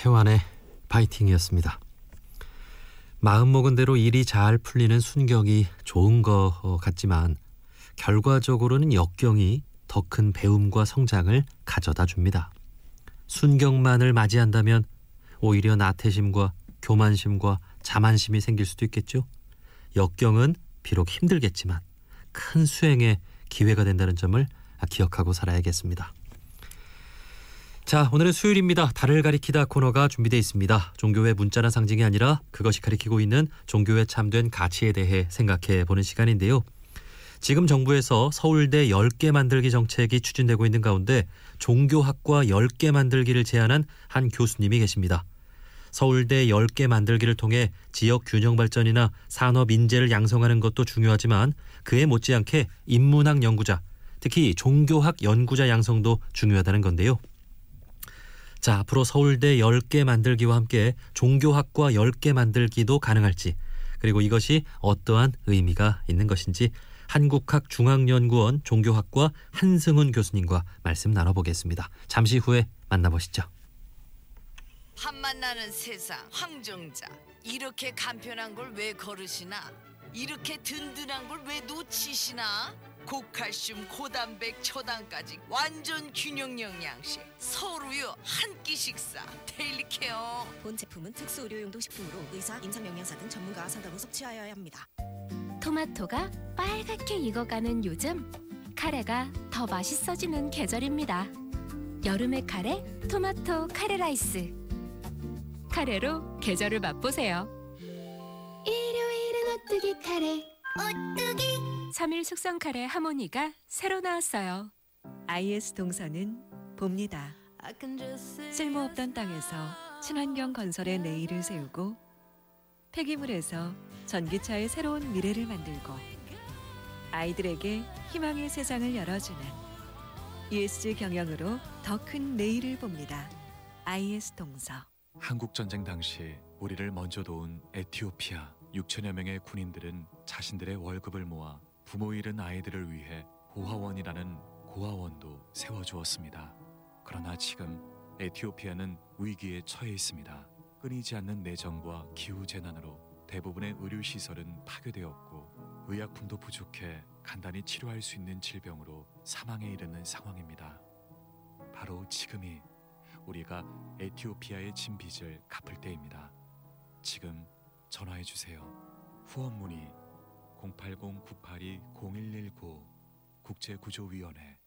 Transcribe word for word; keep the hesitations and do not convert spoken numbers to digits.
최완의 파이팅이었습니다. 마음먹은 대로 일이 잘 풀리는 순경이 좋은 것 같지만 결과적으로는 역경이 더 큰 배움과 성장을 가져다 줍니다. 순경만을 맞이한다면 오히려 나태심과 교만심과 자만심이 생길 수도 있겠죠. 역경은 비록 힘들겠지만 큰 수행의 기회가 된다는 점을 기억하고 살아야겠습니다. 자, 오늘은 수요일입니다. 달을 가리키다 코너가 준비되어 있습니다. 종교의 문자나 상징이 아니라 그것이 가리키고 있는 종교에 참된 가치에 대해 생각해 보는 시간인데요. 지금 정부에서 서울대 열 개 만들기 정책이 추진되고 있는 가운데 종교학과 열 개 만들기를 제안한 한 교수님이 계십니다. 서울대 열 개 만들기를 통해 지역 균형 발전이나 산업 인재를 양성하는 것도 중요하지만 그에 못지않게 인문학 연구자, 특히 종교학 연구자 양성도 중요하다는 건데요. 자, 앞으로 서울대 열 개 만들기와 함께 종교학과 열 개 만들기도 가능할지, 그리고 이것이 어떠한 의미가 있는 것인지 한국학중앙연구원 종교학과 한승훈 교수님과 말씀 나눠보겠습니다. 잠시 후에 만나보시죠. 한만 나는 세상 황정자, 이렇게 간편한 걸 왜 거르시나? 이렇게 든든한 걸 왜 놓치시나? 고칼슘, 고단백, 초당까지 완전 균형 영양식 서울우유 한 끼 식사 데일리 케어. 본 제품은 특수 의료용도 식품으로 의사, 임상영양사 등 전문가와 상담 후 섭취하여야 합니다. 토마토가 빨갛게 익어가는 요즘, 카레가 더 맛있어지는 계절입니다. 여름의 카레, 토마토 카레 라이스. 카레로 계절을 맛보세요. 일요일은 오뚜기 카레. 오뚜기. 삼 일 숙성 카레 하모니가 새로 나왔어요. 아이에스 동서는 봅니다. 쓸모없던 땅에서 친환경 건설의 내일을 세우고 폐기물에서 전기차의 새로운 미래를 만들고 아이들에게 희망의 세상을 열어주는 이에스지 경영으로 더 큰 내일을 봅니다. 아이에스 동서. 한국전쟁 당시 우리를 먼저 도운 에티오피아 육천여 명의 군인들은 자신들의 월급을 모아 부모 잃은 아이들을 위해 고아원이라는 고아원도 세워주었습니다. 그러나 지금 에티오피아는 위기에 처해 있습니다. 끊이지 않는 내전과 기후재난으로 대부분의 의료시설은 파괴되었고 의약품도 부족해 간단히 치료할 수 있는 질병으로 사망에 이르는 상황입니다. 바로 지금이 우리가 에티오피아의 진 빚을 갚을 때입니다. 지금 전화해주세요. 후원 문의 공팔공 구팔이 공일일구 국제구조위원회.